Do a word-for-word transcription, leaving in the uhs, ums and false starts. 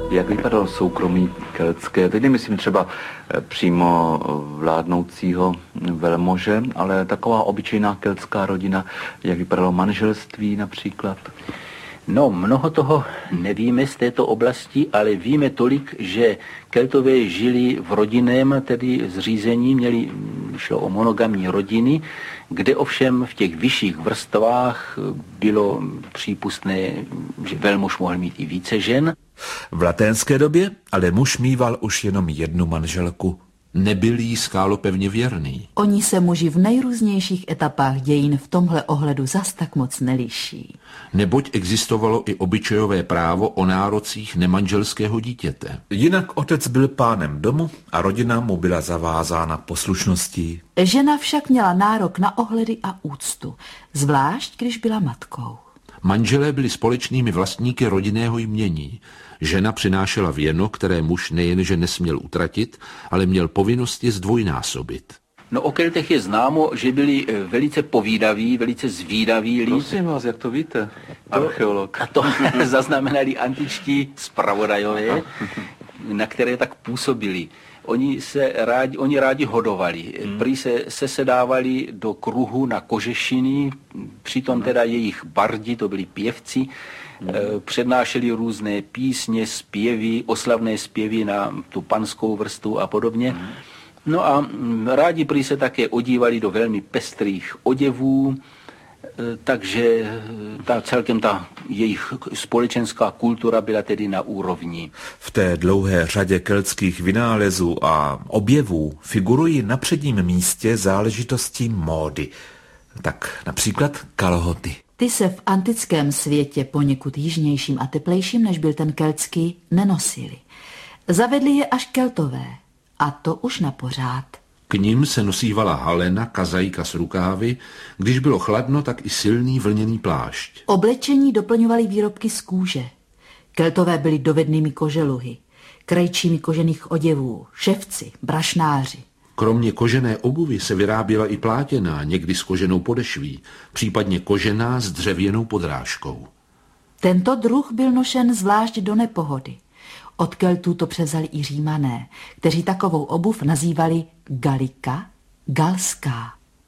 Jak vypadalo soukromí keltské? Teď nemyslím třeba přímo vládnoucího velmože, ale taková obyčejná keltská rodina, jak vypadalo manželství například? No, mnoho toho nevíme z této oblasti, ale víme tolik, že Keltové žili v rodinném tedy zřízení, měli, šlo o monogamní rodiny, kde ovšem v těch vyšších vrstvách bylo přípustné, že velmož mohl mít i více žen. V laténské době ale muž mýval už jenom jednu manželku. Nebyl jí skálopevně věrný. Oni se muži v nejrůznějších etapách dějin v tomhle ohledu zas tak moc neliší. Neboť existovalo i obyčejové právo o nárocích nemanželského dítěte. Jinak otec byl pánem domu a rodina mu byla zavázána poslušností. Žena však měla nárok na ohledy a úctu, zvlášť když byla matkou. Manželé byli společnými vlastníky rodinného jmění. Žena přinášela věno, které muž nejenže nesměl utratit, ale měl povinnosti zdvojnásobit. No o Keltech je známo, že byli velice povídaví, velice zvídaví lidi. Prosím vás, jak to víte, archeolog. A to zaznamenali antičtí zpravodajové, na které tak působili. Oni se rádi, oni rádi hodovali. Hmm. Prý se sesedávali do kruhu na kožešiny, přitom teda jejich bardi, to byli pěvci, hmm. přednášeli různé písně, zpěvy, oslavné zpěvy na tu panskou vrstvu a podobně. Hmm. No a rádi prý se také odívali do velmi pestrých oděvů, takže ta, celkem ta jejich společenská kultura byla tedy na úrovni. V té dlouhé řadě keltských vynálezů a objevů figurují na předním místě záležitosti módy. Tak například kalhoty. Ty se v antickém světě poněkud jižnějším a teplejším, než byl ten keltský, nenosili. Zavedli je až Keltové, a to už na pořád. K nim se nosívala halena, kazajka s rukávy, když bylo chladno, tak i silný vlněný plášť. Oblečení doplňovaly výrobky z kůže. Keltové byli dovednými koželuhy, krajčími kožených oděvů, ševci, brašnáři. Kromě kožené obuvy se vyráběla i plátěná, někdy s koženou podešví, případně kožená s dřevěnou podrážkou. Tento druh byl nošen zvlášť do nepohody. Od Keltů to převzali i Římané, kteří takovou obuv nazývali galika, galská.